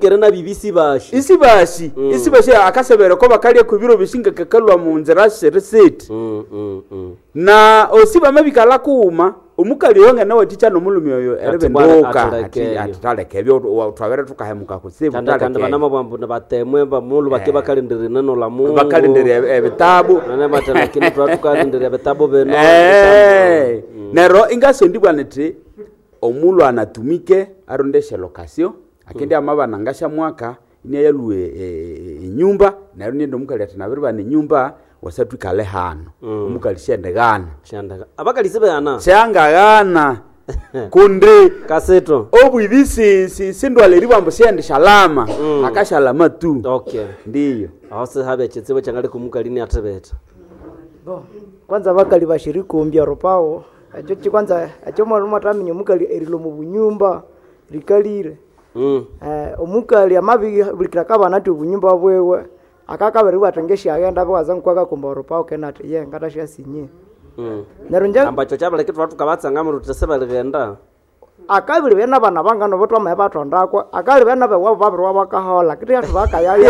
kerena bibisi bashi isibashi akasebera ko bakaliye ku biro bishinga kakalwa mu nzira reset na osiba mabikala kuma umukali wanga nawe ticha no mulumi oyo erebendoka ataleke byo twabere tukahemuka kusibu taleke kandi banama bambu batemwe bamulu bake bakalindire nano la Mungu bakalindire ebitabu nane matana kini twakalindire ebitabu beno nero ingaso ndibwanete omulu anatumike arondeshe lokasio akende amabana ngasha mwaka ine yaluwe nyumba nero nindo mukali atinabiri bane nyumba wasatu kale hano umukali shendegana abakalisibe ana shangagana kundi kaseto obwibisi sindwale ribambo shende shalama akashalama tu okay ndiyo awase habe chitsebo changale kumukali ni atebeta kwanza bakali bashiriki umbya ropao acho kwanza acho mwana taminyo mukali erilo mu bunyumba rikalire omukali amabi bulikira kabana tu bunyumba bwewe akakabere watengesha agenda baza kwaka kumboro pao kenate ye ngata sha sinye nerunja ambacho chabale kitu watu kabatsa ngamuru tseba legenda akabiri bena bana bangano botwa maye batondakwa akabiri bena babo babiri wabakahola kitu yatu bakayali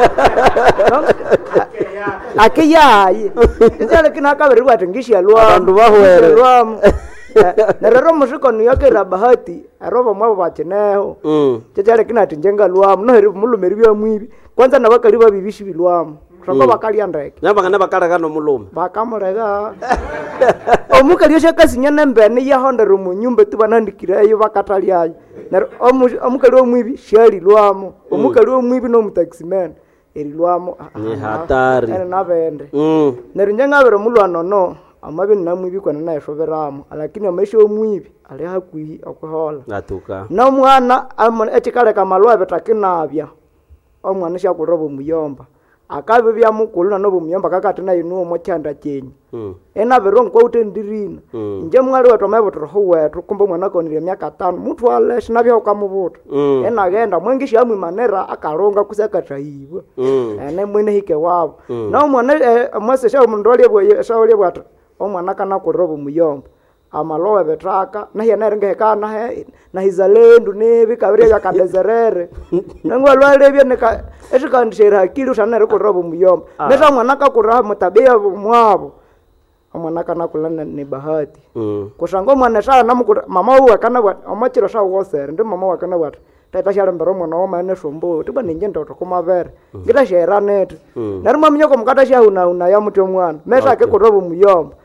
akiyayi nzale kina akabiri watengesha lwa bandu bahwere nerero mushiko niyakera bahati aroba mwabo bacheneho cyale kina tinjenga lwamu no heri mulumeri bya mwibi kwanza nabakali babibishi bilwamu Roko bakali andreke. Nyabangana bakara kano mulume. Bakamurega. Omukali yoshe kasinyana mbene ya honda rumu nyumbe tubanandikira yo bakatali ayo. Na omukali omwibi shali lwamo. Omukali omwibi no mutaximan. Eri lwamo. Ni hatari. Ene nabende. Nerinjanga bero mulwano no. Amabi namwibi kwa nana yashoberamo. Lakini ameshe omwibi ali hakwi akuhola. Atuka. Na mwana etikale kamalwa betakinabya. Omwana sha kurobo muyomba. Akabe bya mukulu na nobo muyomba kakati na inu mo cyanda cyenyi. Ena bero nko utendirina. Nje mwali watoma botoro wetu kumba mwana konire myaka 5 mutu wale shinabya ukamubuta. Ena genda mwengishi amwe manera akaronga kusakata hiwe. Ene mwene hike wabo. Na mwana mwase sha mundoli bwe shawali bwatu. Omwana kana kurobo muyomba. Amalowe betraka na hiya nerenge kana na hizalendu nebi kabiri ya kadezerere nangwa lwale bya neka esikandishera akili usanere ko robo muyomba neta mwana ka kuraha mutabia mwabo mwana kana kulana ni bahati kusango mwana sha na mama wa kana wa amachiro sha wosere ndi mama wa kana wat tata shara mbero mwana wa mane sombo tiba ninje ndoto kumavere ngita shera net naruma mnyoko mukata sha una ya mutwe mwana mesa ke ko robo muyomba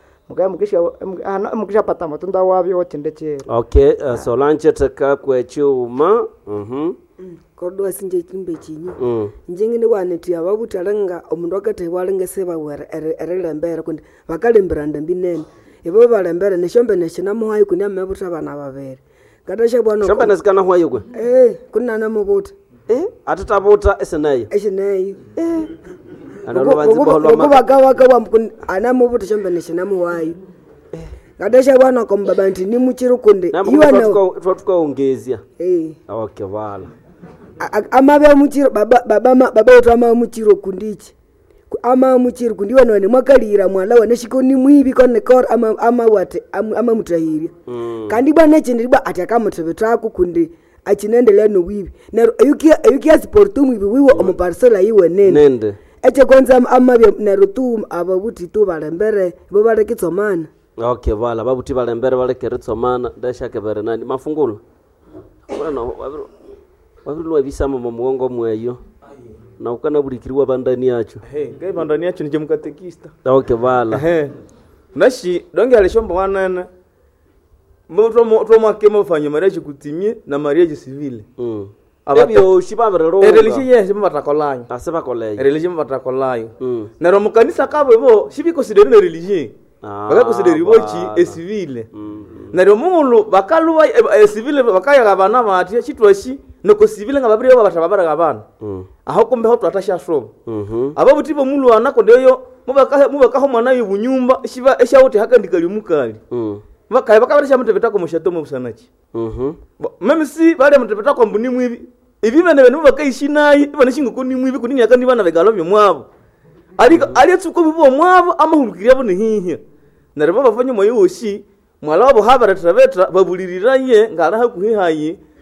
mukisha pata matunda wabyo wachendechera. Okay, Solange taka kwechuma. Kodwa sinje kimbe chinyi. Njengine waneti ababutalanga omundu akate walenge seba were erelembera kundi bakalembiranda mbinene. Ebo balembera neshombe neshina muhayi kundi amebuta bana babere. Gadasha bwana. Shombe nasikana huayi kwe. Kunana mubuta. Atatabuta esenayo. Esenayo. Kuba anamubuta shombe neshina muhayi. Gadasha bwana kombaba nti ni muchiru kundi. Tuka ongezia. Okay, wala. Amabe muchiro baba utama muchiro kundichi. Ama muchiro kundi wana ni mwakalira mwala wana shikoni mwibi kone kor ama wate ama mutahiri. Kandi bwana chindiba atakamutevetako kundi achinendelea no wibi. Na ayukia sportu mwibi wiwo omuparsela yiwe nende. Eche kwanza amabya narutu ababuti tu balembere bo balekitsomana. Okay, wala babuti balembere balekeritsomana dasha kebere nani mafungulo. Bwana wabiruwa bisama mu mugongo mweyo. Na ukana bulikiriwa bandani yacho. Ngai bandani yacho nije mukatekista. Okay, wala. Nashi donge alishomba wanana. Mbo mwake mfanye marriage kutimie na marriage civile. Ebyo shibaberero. Religion yes mbatakolanya. Aseba kolanya. Religion mbatakolanya. Na ro mukanisa kabo bo shibikosideri na religion. Bakakosideri bochi civile. Na ro mulu bakaluwa civile bakaya gabana mati chitwashi noko civile ngababiri babatabara gabana. Aho kumbe hoto atasha shobo. Abo butibo mulu anako ndeyo mubaka ho mwana yubunyumba shiba eshawote hakandikali mukali. Bakaya bakabarisha mutebeta ko mushato mu busanachi. Meme si bale mutebeta ko mbuni mwibi. Ibi bane bane bakayishinayi bane shingo ko ni mwibi kunini yakandi bana begalo byomwabo. Ali tsuko bibo mwabo amahurukira bone hihe. Narebo bafanye moyo woshi mwala wabo habara travetra babuliriraye ngara hakuhihaye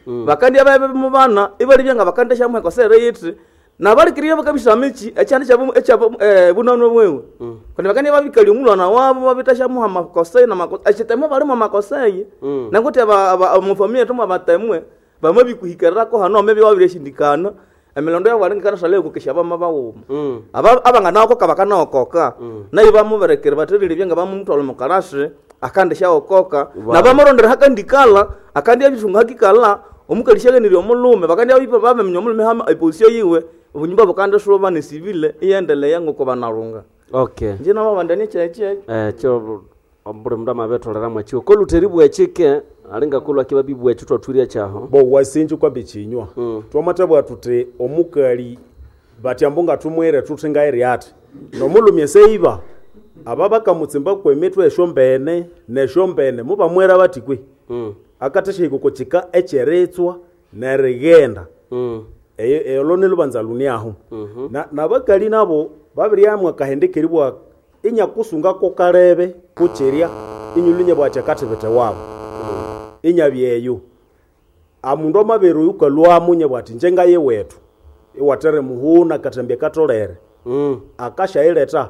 bakandi ababe mu bana ibali byanga bakandi shamwe ko sere yitri nabali kiriya bakabisha michi echandi chabo bunono wewe kandi bakandi babikali umulwana wabo babitasha mu makosa na makosa achitemo bali mu makosa yi nangote mu familia tuma batemwe bamabi kuhikarira ko hano mebi wabireshindikana emelondo ya walinga kana shaleo kukesha bama bawo abangana nako kabakana okoka nayi bamuberekere baterire byanga bamumutwala mu karashe akandesha okoka na bamorondera hakandikala akandi abishunga hakikala omukalishaga niri omulume bakandi abipa babe mnyomulume hama iposiyo yiwe ubunyumba bukanda shuba ne civile iyendele yango ko banarunga okay nje na mabandani cheche cyo ombure mndama betolera mwachiwo ko luteribu echike alinga kulwa kibabibu echu twatwiria chaho bo wasinju kwa bichinywa twamatebwa tuti omukali batyambonga tumwere tutinga eri ati nomulumye seiba ababaka mutsimba kwemetwe eshombene neshombene muba mwera batikwe akateshe ikokochika echeretswa nerigenda elone lubanza luniaho na bakali nabo babiri yamwe kahendekeribwa inyakusunga ko karebe kucheria inyulunye bwachakate bete wabo inyabyeyo amundo mabero yukalwa munye bwati njenga ye wetu iwatere muhuna katembye katolere akashaileta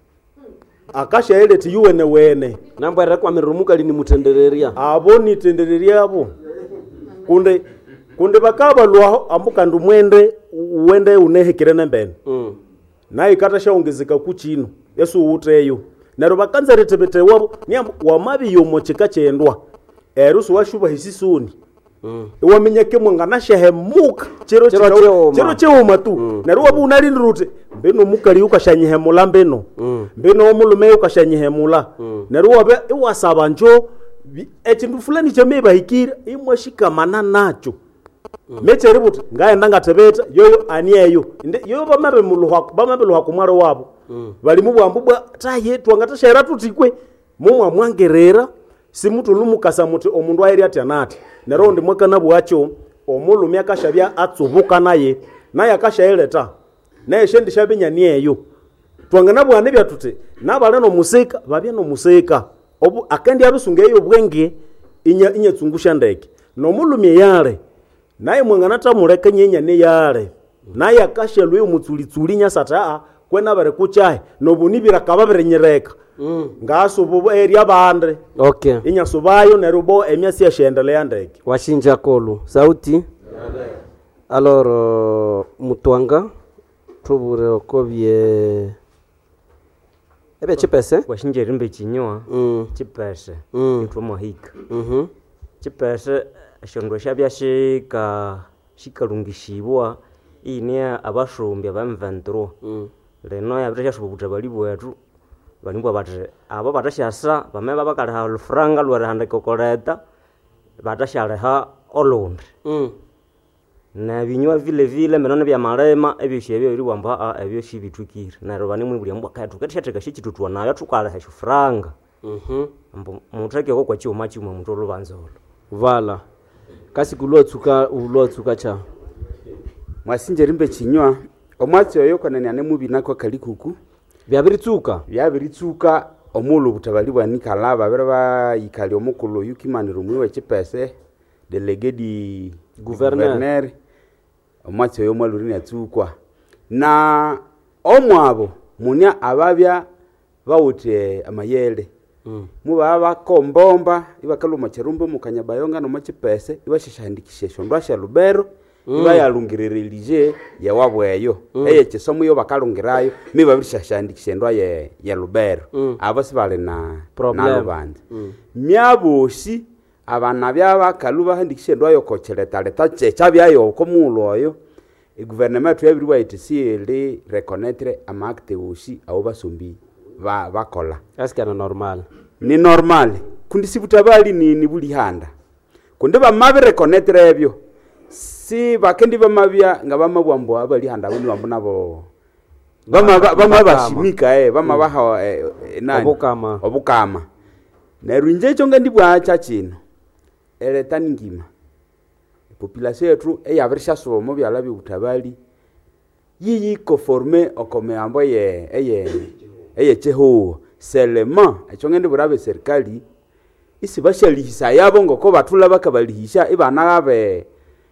yuwene wene namba era kwa mirumuka lini mutendereria aboni tendereria abo kunde bakaba lwa ambuka ndumwende uende unehekere nembene nayi katasha ongezeka kuchino yesu uteyo nero bakanza retebete wabo nyambo wamabi yomocheka chendwa erusu washuba hisisuni wamenyeke mwangana shehemuka chero cheoma tu nero wabu unalindrute mbeno mukali ukashanyihemula mbeno mbeno omulume ukashanyihemula nero wabe iwasaba njo echindu fulani chemeba hikira imwashikamana nacho mecheributi ngaenda ngatebeta yoyo aniyeyo yoyo bamabe luha kumwaro wabo bali mubwambubwa taye twangatashera tutikwe mumwa mwangerera simutu lumukasa muti omundu airi ati anati nero ndi mwakana bwacho omulume akashabya atsubuka naye akashaeleta naye shendi shabinya niyeyo twangana bwane byatuti nabale no musika babye no musika obu akandi abisungeyo bwenge inya tsungusha ndeke no mulumye yale naye mwangana tamuleka nyenya ne yale naye akashelwe umutsuli nyasata kwena bare kuchahe no bunibira kababere nyereka ngaso bobo area bande okay inya subayo nerubo emyasi yashendele ndeke washinja kolu sauti alors mutwanga tubure okobye ebe chipese washinja rimbe chinywa chipese itwa hika chipese shondwa shabya shikalungishibwa inia abashombi abamvantro leno yabresha shubuta bali bwetu banibwa batre abo batashasa bameba bakala lufranga lwarahanda kokoleta batashaleha olonde na binywa vile menone bya marema ebishebyo biri bwamba ebyo shibitukire naro bani mwibuli mbwa katu katishateka shikitutwa nayo tukala ha shufranga mbo mutreke ko kwa chioma chimwe mutolo banzolo vala kasi kulotsuka cha mwasinje rimbe chinywa omwatsi oyo kanene ane mubi nako kalikuku byabiritsuka omulu butabali bwanikala babere bayikali omukulu yukimanira omwiwe chipese delegedi gouverneur omwatsi oyo mwaluri yatsukwa na omwabo munya ababya bawute amayele mubaba kombomba ibakaluma cherumbo mukanyabayonga no machipese ibashashandikishe shondwa sha Lubero iba yalungirerelije ya wabweyo eye chisomo yo bakalungirayo miba bishashandikishe ndwa ya Lubero abo sibale na lubandi myaboshi abana byaba kaluba handikishe ndwa yo kochereta leta chabyayo ko muloyo gouvernement yabiri wa itisiele reconnaître amakte ushi abo basumbi bakola askana normal ni normal kundi sibutabali ni buli handa kundi bamabe reconnaître ebyo si bakendi bamabya ngabamabwambo abali handa buni bambo nabo bamabashimika bamabaha nani obukama na runje chonga ndibwa cha chino eletani ngima population yetu eyabirisha somo byalabi butabali yiyi conforme okome ambo eye cheho selema echongende burabe serikali isi bashalihisa yabo ngoko batula bakabalihisha ibana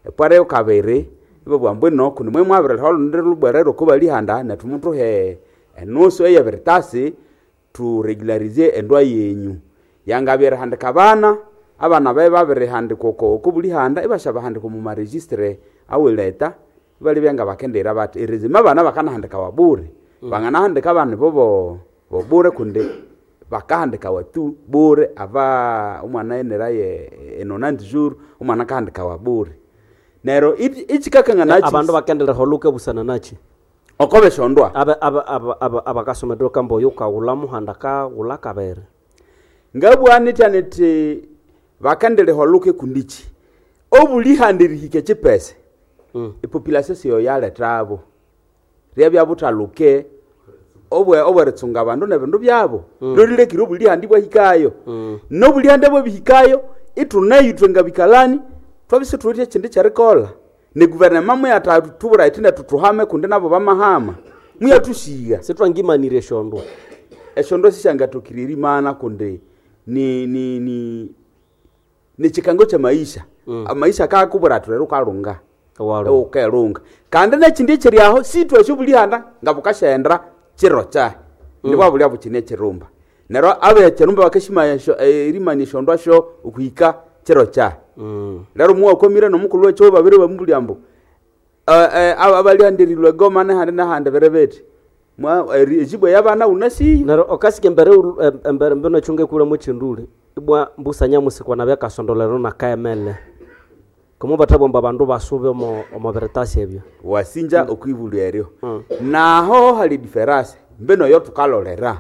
epware ukabere ibo bwambwe no kuno mwe mwabere holo ndero lubwerero ko bali handa na tumutu he enoso ya veritasi tu regularize endwa yenyu yangabere handa kabana abana bae babere handa koko buli handa ibashaba handa ko mu registre aweleta bali byanga bakendera bati irizima abana bakana handa kawabure bangana handa kabana bobo bobure kunde bakahandika watu bure ava umwana enera ye enonandi jour umwana kahandika wabure nero ichikakanga nachi abandu bakendera holuke busana nachi okobe shondwa abakasomedro kambo yoka ulamu handaka ulakabere ngabwani tanete bakandele holuke kundichi obuli handiri hike chipese ipopulation siyo yale trabo rebya butaluke obwe tsunga bandu na bindu byabo lolile kiro buli handi bwa hikayo no buli handi bwa hikayo itunayo twenga bikalani twabise tuwete chinde charikola ne gouvernement mu yatatu tubura itina tutuhame kunde nabo bamahama mu yatushiga setwangimanire shondo eshondo sishanga tukiriri mana kunde ni chikango cha maisha maisha ka kubura turero kalunga walo okelunga kandi na chinde chiri aho sitwe shubuli handa ngabukashendra chirocha ndibwa buli abuchine chirumba nero abe chirumba bakashima irimani shondo sho ukuika chirocha lero muwa komire no mukulu wecho babiri bamuli ambo abali andirilwe goma na hande berebeti mwa ejibwe yabana unasi nero okasike mbere mbeno chunge kula mu chindule ibwa mbusanya musikwa na bya kasondolero na kaemele komo batabomba bandu basube mo veritasi ebyo wasinja okwibulu eryo naho hali diferase mbeno yo tukalolera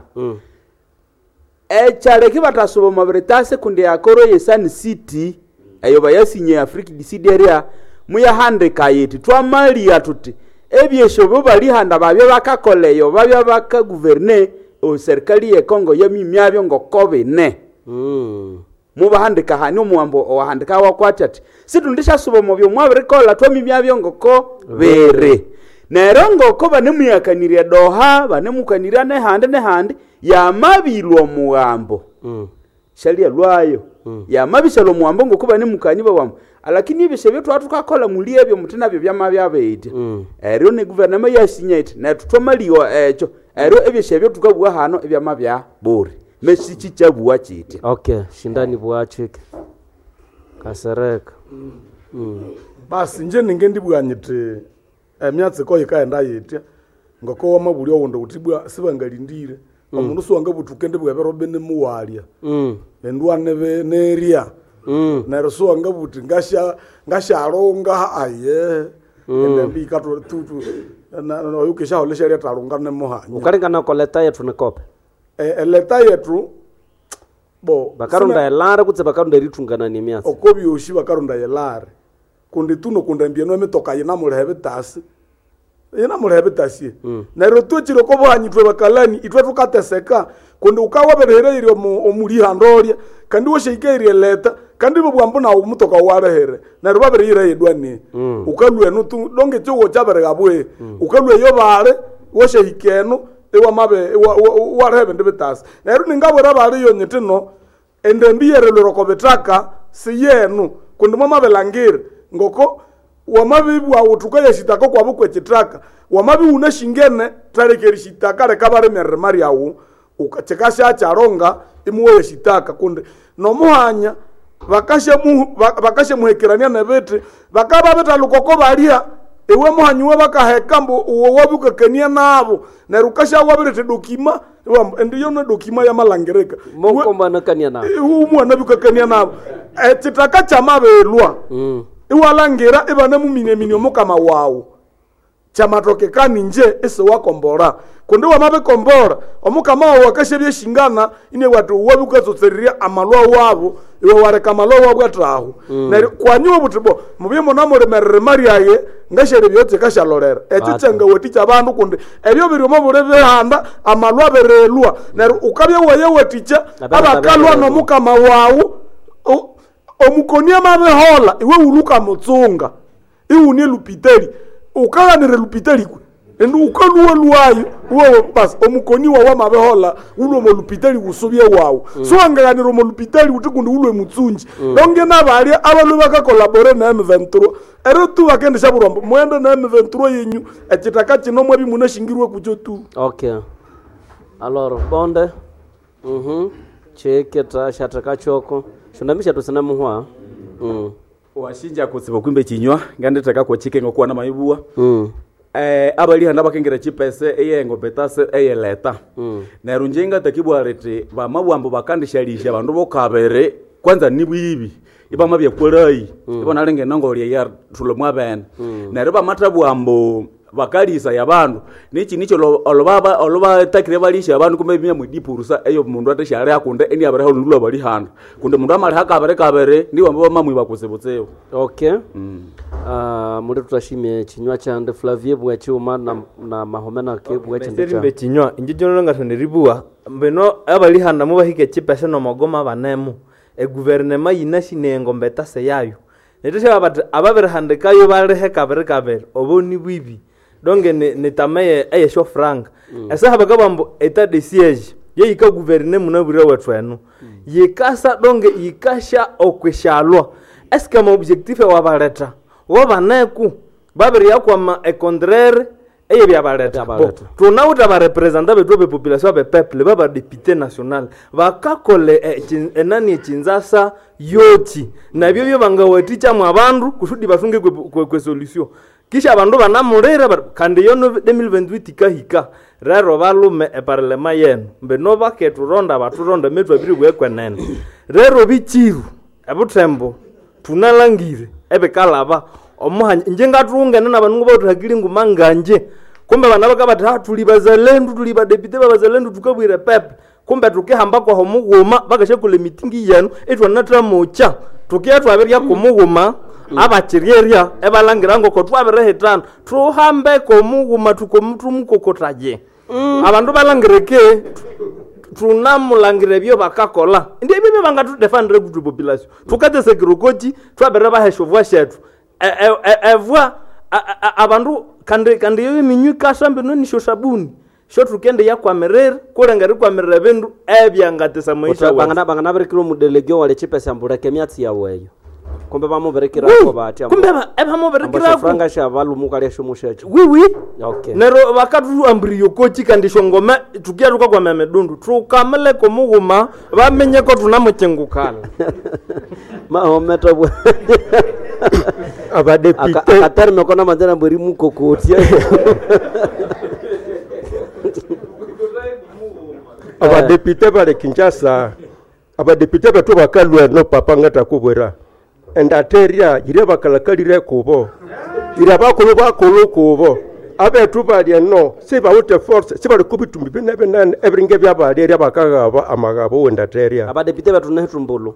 echale kibatasobo mo veritasi kunde yakoro yesani city ayo bayasinye Africa disideria muya hande kayeti twamali atuti ebyesho bo bali handa babyo bakakoleyo babyo baka gouverne o serikali ye Kongo yamimyabyo ngokobe ne mubahandika hani omuambo owahandika wakwatati situndisha subo mu byo mwabirikola twamimyabyo ngoko bere nero ngoko banemuyakanire doha banemukanira ne hande yamabilwa muambo shalia lwayo yamabishalo muambo ngoko banemukanyiba wambo lakini ibishe byo twatukakola muliye byo mutina byo byamabyabeite ero ne gouvernement yasinyete na tutomaliyo echo ero ibishe byo tukabwa hano ebyamabya buri mesichi chabuwa chiti okay shindani bwachike kasereka basi nje ninge ndibwanyite emyatse ko yikaenda yitya ngoko wamabuli owondo utibwa sibangalindire omundu swanga butukende bwebero bene muwalya endwane neria nero swanga buti ngasharonga aye endambi kato tutu na yukisha olesha leta ronga ne muhanya ukalingana koleta yetu nekope eleta yetu bo bakarunda elare kutse bakarunda ritungana ni myatsi okobi oshi bakarunda elare kundi tuno kundambye no metoka yina mulebe tasi nero tuchiro ko bwanyitwe bakalani itwe tukateseka kundi ukawaberere iri omuli handoria kandi woshikeire leta kandi bwambo na umutoka warehere nero baberere yedwani ukalwe no tu donge cyo chabere gabwe ukalwe yo bare woshikeno ewa mabe warebe ndebetasi nero ningabora bari yo nyitino endembiyere loroko betaka siyenu kundi mama belangire ngoko wamabibu awutuka yashitako kwa bukwe chitraka wamabi unashingene tarekeri shitaka rekabare mermari awu ukachekasha charonga imuwe yashitaka kundi no muhanya bakashe muhekerania nebete bakaba beta lukoko balia ewe muhanyuwe bakahekambo uwo wabuka kenia nabo nerukasha wabirete dokima ndiyo no dokima ya malangereka mokomba nakania nabo umwana bukakania nabo chitaka chamabelwa iwalangira ibana mumine omukama wawo chamatoke kani nje ese wakombora kundi wamabe kombora omukama wawo wakashe byeshingana ine watu wabukazotseria amalwa wabo iwe wareka amalwa wabo ataho na kwanyuwa butibo mubye namore meremari yaye ngashere byote kashalorera echo chenga woti chabandu kundi ebyo biri mo burebe handa amalwa berelwa na ukabye waye woticha abakalwa no mukama wawo omukonia mabehola iwe uluka mutsunga iwunie lupiteli ukaganire lupiteli kwe ende ukaluwa luwayo uwo bas omukoniwa wamabehola ulwe molupitali gusubye wawo so angaganira molupitali utikundi ulwe mutsunji donge nabali abalwe bakakolabore na M23 ero tu bakende shaburombo mwende na M23 yenyu ekitaka kino mwabi munashingirwe kujo tu. Okay, alors bonde cheketa shataka choko shundamisha tusana muhwa washinja kutsiba kwimbe chinywa ngandetaka ko chike ngokuwa na maibua abali handa bakengera chipese eyengo betase eyeleta nerunjenga takibwarete bamabwambo bakandishalisha bandu bokabere kwanza nibwibi iba mabye kwerai iba nalenge nangoli ya tulo mwabene nereba matabwambo bakalisa yabandu nicho olobaba takire balisha abantu kumbe bimya mudipurusa eyo mundu atashare akunde eni abare ndulo bali handa kunde mundu amali hakabere ndi wambo mamwi bakusebotseyo. Okay, muri tutashimye chinywa chande Flavie bwa chuma na mahomena ke bwa chande cha chinywa injijono ngatone ribua mbeno abali handa mubahike chipese no magoma banemu guverinema yinashinengo mbetase yayo netesha ababere hande kayo balehe kabere oboni bwibi donge ne tamaye eyesho frank esa habagabambo etat de siège yika guverinema munabure wetwenu yikasa donge yikasha okweshalwa eske ma objectif wabaleta wabaneku babere yakwa e contraire eye byabaleta tunauta ba representer betu be population be peuple baba député national bakakole enani chinzasa yoti nabyo byo bangawaticha mu abandu kusudi bafunge kwe solution kisha abandu banamurera kandi yo 2028 kahika rero balume e parlement yenu mbeno baketuronda baturonda metu abiri bwekwenene rero bichiru ebutembo tunalangire ebekalaba omuhanya njengatunga nena banungu botuhagiri ngumanganje kumbe bana bakabata tulibazalendu tulibadepite babazalendu tukabwire pepe kumbe tukihamba kwa homuguma bagashe kule mitingi yenu etwa natamocha tukiatwa abirya kumuguma abachiryeria ebalangira ngo ko twaberehetana tuhambe ko muguma tukomutu mukokotaje abandu balangireke tunamulangire byo bakakola ndiye bibe bangatu defendre ku population tukate sekirokochi twabere baheshovwa shetu evwa abandu kandi yo minyuka sambe no nisho sabuni sho tukende yakwa merere kurengari kwa merere bendu ebyangatesa maisha bangana berekiro mu delegio wale chipesa mbureke myatsi yaweyo kumbe bamuberekira ko bati kumbe bamuberekira ko franga sha balumuka lesho mushecho oui okay nero bakatu ambriyo kochi kandi shongome tukia tuka kwa memedundu tukamele ko muguma bamenye ko tunamukengukala mahometa bwa abadepite atarme kona madana buri mukokotia abadepite bale Kinshasa abadepite batu bakalwa no papa ngata kubwera endateria ire bakalakalire kubo ire bakulu kubo abetu bali no siba ute force siba kubitumbi bene ebringe byabali ire bakagaba amagabo wendateria abadepite batu netumbulu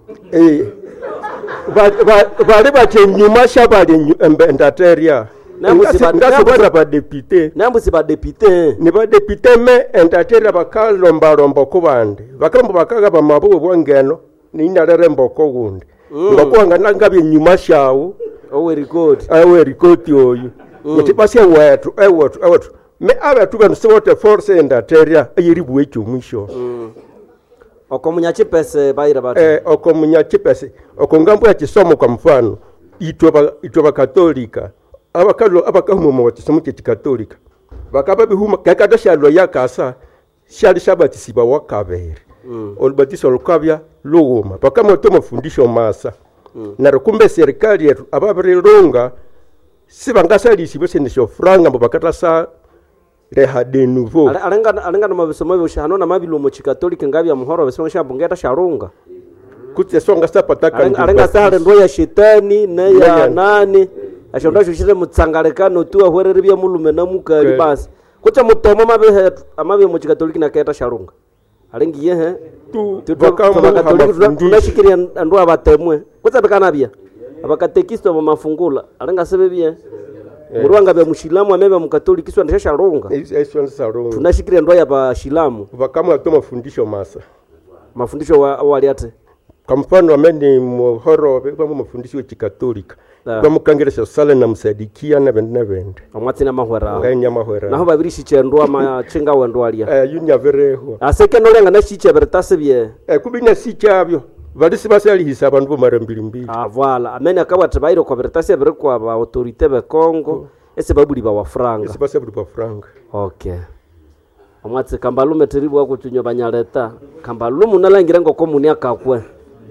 bali bachenyuma shabali endateria ndasi bada badepite nambusi badepite ni badepite me endateria bakalomba kubande bakambo bakagaba mabuwe bwangeno ni inarere mboko gundi ngakwanga nangabe nyuma shawo owe record oyu yetipase wetu me abatu bano sibote force endateria ayiribuwe cyumisho okomunya chipese bayira batu okomunya chipese okongambo ya kisomo kwa mfano itwa katolika abakahumo mu kisomo cy'ikatolika bakaba bihuma kakadashalo yakasa shali shabatisiba wakabere olubatiso lukabya luguma pakama to mafundisho masa na rukumbe serikali yetu ababirilunga sibangasalisi bosendesho franga mbakata sa reha de nouveau alenga no mabisomo byoshano na mabilo mu kikatolika ngabya muhoro besonga shabongeta sharunga kutse songa sapataka alenga sale ndo ya shetani na ya nani ashonda shushire mutsangalekano tu ahwerere bya mulume na mukari basi kutse mutomo amabe mu kikatolika na keta sharunga alengi yehe tu tunashikiria ndo abatemwe kutse bekanabia abakatekisto mu mafungula alenga sebebie Muruanga bya mushilamu amebe mukatoliki kiswa ndesha sharonga. Tunashikiria ndo ya ba shilamu. Vakama to mafundisho masa. Mafundisho wali ate. Kwa mfano ameni muhoro kwa mafundisho ya kikatolika. kwa mukangiresha sale na msadikia na bende amwatina mahwera nganya mahwera naho babiri shichendwa machinga wendwalia yunya vereho aseke nolenga na shiche bertase bie kubinya sicyabyo balisi basali hisaba ndu mara mbili voilà amene akabwa tabairo kwa bertase bere kwa ba autorité be Congo ese babuli ba wafranga ese basabuli ba franga okay amwatse kambalume teribu wako tunyo banyaleta kambalume nalangira ngo komuni akakwe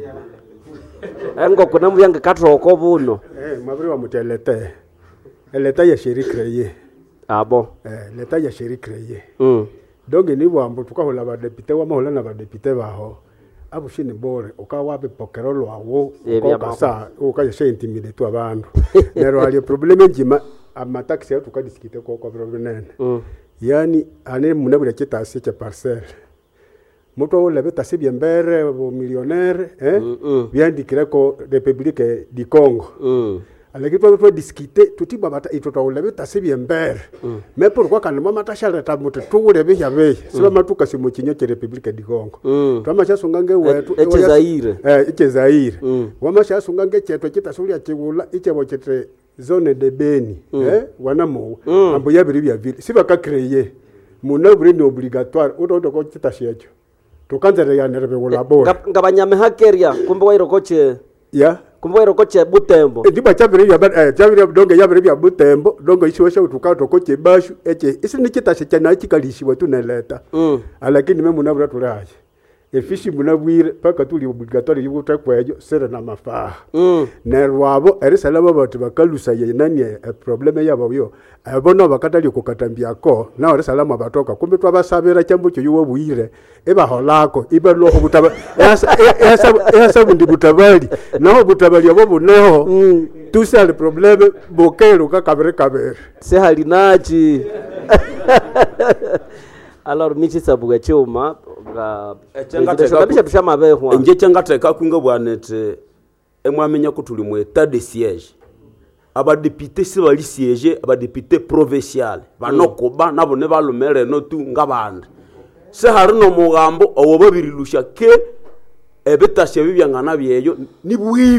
engo kuna muyanga katroko buno mabiri wa mutelete eleta ya shirikre abo leta ya shirikre donc ni bwambo tukahola ba député wa mahola na ba député baho abo shini bore ukawabe pokero lwawo ukasa ukayesha intimidate abantu nero ali problème njima amataxi yetu tukadiskite ko problem yani ane munabira kitasi cha parcelle moto lebe tasi biembere bo millionnaire biandikira ko République du Congo alaki to discuter tutiba bata itoto lebe tasi biembere mais pourquoi quand mama tashara ta moto to lebe yabe siba matuka simo kinyo cha République du Congo twama cha sungange wetu eche Zaire wama cha sungange cheto kitasuli achigula iche bochete zone de Beni wanamo ambo yabiri bya ville siba ka créer munaburi ni obligatoire odo ko kitashecho tukanzere ya nerebe wala bora ngabanyame hakeria kumbe wairokoche kumbe wairokoche Butembo diba chabiri ya chabiri donge yabiri bya Butembo donge ishosha utukato koche bashu eche isi ni kitashe cyana kikalishi watu neleta alakini meme munabura turaje efishi munabwire paka tuli obligatoire yubuta kwejo sere na mafaha nerwabo erisalaba batu bakalusa ye nani probleme yabo yo abono bakatali kukatambia ko na erisalama batoka kumbe twabasabira cyambo cyo yuwo bwire eba holako iba lo butaba esa bundi butabali naho butabali abo buneho tusa le probleme bokelo kabere se halinachi alors michi sabuga chuma ga echenga tushama beho nje chenga teka kunga bwanete emwamenya kutuli mu état de siège aba député se bali siège aba député provincial banokoba nabo ne balumere no tu ngabandi se harino mugambo owo babirilusha ke ebetashe bibyangana byeyo ni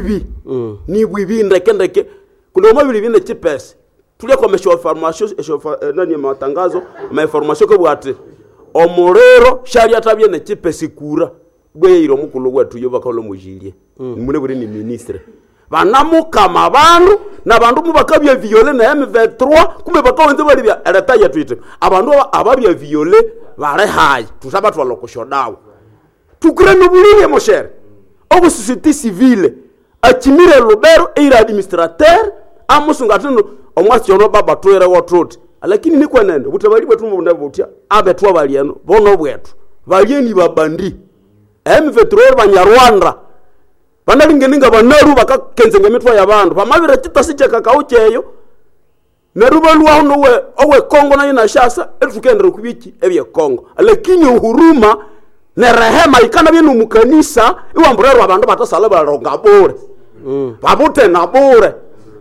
bwibi ndeke kuno mabiri bine chipese tulia kwa mesho formation nani matangazo ma information ko bwate omurero sharia tabye ne chipesi kura bweyiro mukulu wetu yo bakalo mujirie mune buri ni ministre banamukama abantu nabantu mubakabya viole na M23 kumbe bakawenze bali bya eleta ya Twitter abantu ababya viole bare hayi tusaba twalokosho dawo tukure no bulire mo cher obo société civile akimire Lubero ira administrateur amusunga tuno omwasi ono baba toera wotrot lakini ni kwa nende butabali bwetu mbundabutia abetwa baliano bono bwetu balieni babandi M23 banyarwanda banalingeninga banaru bakakenze ngemitwa yabantu bamabira kitasi kakaucheyo nerubalwa no owe Kongo na ina shasa etukendera kubiki ebye Kongo lakini uhuruma ne rehema ikana byenu mukanisa iwamburero abantu batasala baronga bore babute na bore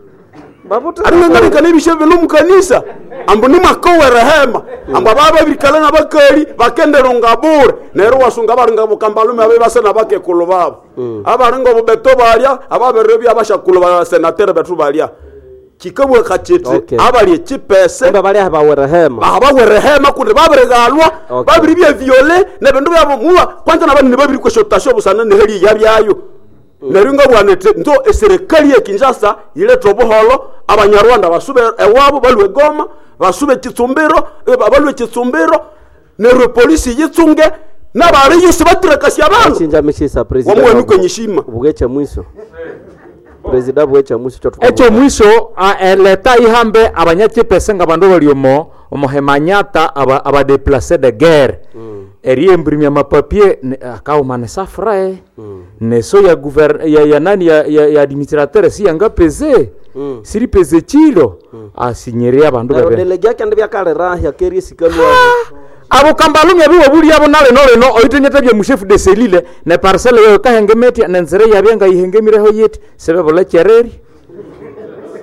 aringa nibishe bino mukanisa ambu nimakowe rehema amba baba bikalana bakali bakendero ngabure nero wasunga baringa bukambalume abe basana bakekulu babo abaringa bubeto balya ababerebi abashakulu ba senateur betu balya kikabwe kachete abali chipese bali abawerehema kunde baberegalwa babiri bya viole ne bendo byabo muwa kwanza nabandi babiri kweshotasho busana ne heli yabyayo Neringa bwanete ndo eserikali ya Kinshasa ile toboholo abanyarwanda basube ewabo balwe Goma basube Kitsumbiro balwe Kitsumbiro ne police yitsunge nabari yose batirakasi abantu chinja mishisa president wamwe nuko nyishima bugecha mwiso president bugecha mwiso chotuko echo mwiso leta ihambe abanyaki pesenga bandu baliomo omohemanyata aba déplacer de guerre erie imprimia mapapier akaumane safrae neso ya ya nani ya administrateur si yanga peze siri peze chilo asinyeria abandu babe delege kandi byakalera ya keri sikalwa abo kambalumye biwo buli abo nale no oitenyete bye mushefu de selile ne parcelle yo kahengemeti nenzere yabyenga ihengemireho yeti sebebo la chereri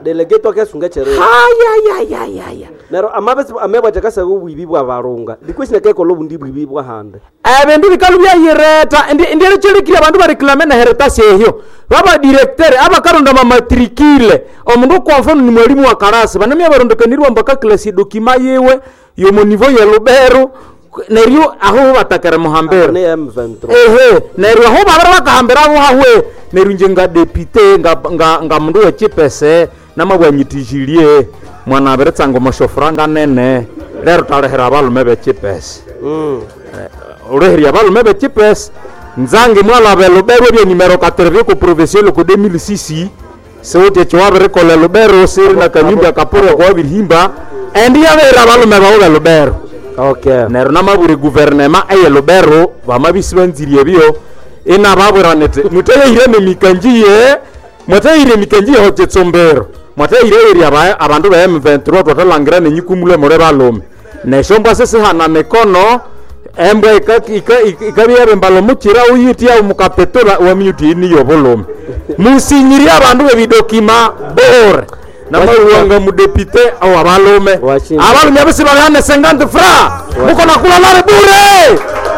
delegate akesunga chere hayayayayaya nero amabesi amebwa jakasa ubwibi bwa barunga ndikwishina keko lobu ndibwibi bwa hande ebindu bikalu byayireta ndiye chelikire abantu bareklame na heretasi ehyo baba directeur abakaronda mamatrikile omundu kwa mfano ni mwalimu wa karasi banamya barondokanirwa mpaka klasi dokima yewe yo mu niveau ya Lubero neryo aho batakara muhambera neryo aho babara bakahambera aho hawe neryo njenga depute nga mundu wa chipese namabwanyitishilie mwana beretsango mashofranga nene lero talehera abalume be chipese ureheri abalume be chipese nzange mwala be Lubero bye numero 4 ko professionnel ko 2006 sote chwabere ko Lubero siri na kanyumba kaporo ko birhimba endi yabera abalume ba Lubero. Okay. Nero namabure gouvernement aye Lubero bamabisi banziriye biyo ina baburanete muteyire mikanjiye muteyire mikanjiye hotetsombero muteyire iri abantu ba M23 twalangira nenyikumule more balome neshomba sese hana mekono embwe ikabiye mbalo mukira uyiti au mukapetola wa myuti ni yobolome musinyiri abantu bebidokima bore namaruwanga mudepite au abalume abese bagane 50 francs muko nakula lare bure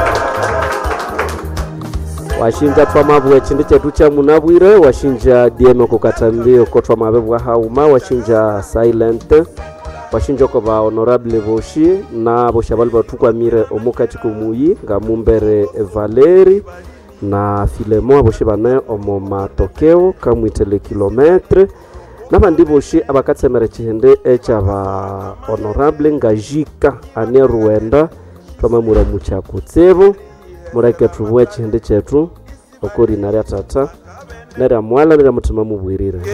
washinja twamabwe chindi chetu cha munabwire washinja DM kukatambio kotwa mabebwa hauma washinja silent washinja ko ba honorable boshi na boshabali batukwa mire omukati kumuyi ngamumbere Valeri na Filemo boshibane omo matokeo kamwitele kilometre nabandi boshi abakatsemera chihende echaba honorable ngajika ane Ruenda twamamura mucha kutsebo murake tuwe chihende chetu okori nari atata nari amwala nari mutima mubwirire